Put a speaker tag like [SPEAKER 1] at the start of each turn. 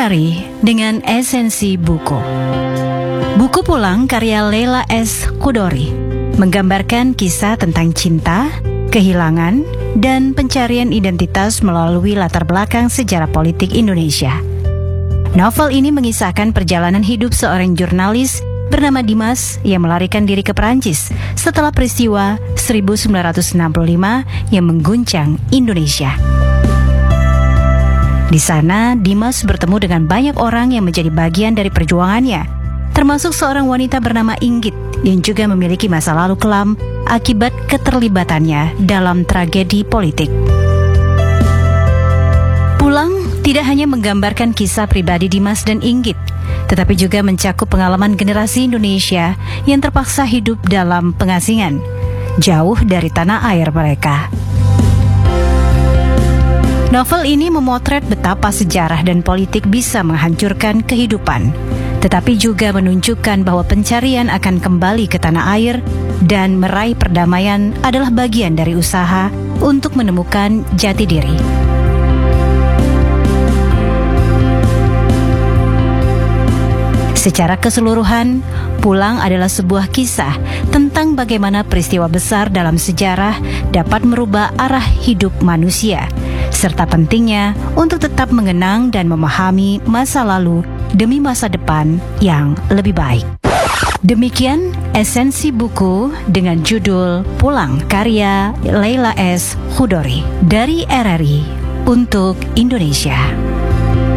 [SPEAKER 1] RRI dengan esensi buku. Buku Pulang karya Leila S. Chudori menggambarkan kisah tentang cinta, kehilangan, dan pencarian identitas melalui latar belakang sejarah politik Indonesia. Novel ini mengisahkan perjalanan hidup seorang jurnalis bernama Dimas yang melarikan diri ke Perancis setelah peristiwa 1965 yang mengguncang Indonesia. Di sana, Dimas bertemu dengan banyak orang yang menjadi bagian dari perjuangannya, termasuk seorang wanita bernama Inggit yang juga memiliki masa lalu kelam akibat keterlibatannya dalam tragedi politik. Pulang tidak hanya menggambarkan kisah pribadi Dimas dan Inggit, tetapi juga mencakup pengalaman generasi Indonesia yang terpaksa hidup dalam pengasingan, jauh dari tanah air mereka. Novel ini memotret betapa sejarah dan politik bisa menghancurkan kehidupan, tetapi juga menunjukkan bahwa pencarian akan kembali ke tanah air dan meraih perdamaian adalah bagian dari usaha untuk menemukan jati diri. Secara keseluruhan, Pulang adalah sebuah kisah tentang bagaimana peristiwa besar dalam sejarah dapat merubah arah hidup manusia, serta pentingnya untuk tetap mengenang dan memahami masa lalu demi masa depan yang lebih baik. Demikian esensi buku dengan judul Pulang karya Leila S. Chudori dari RRI untuk Indonesia.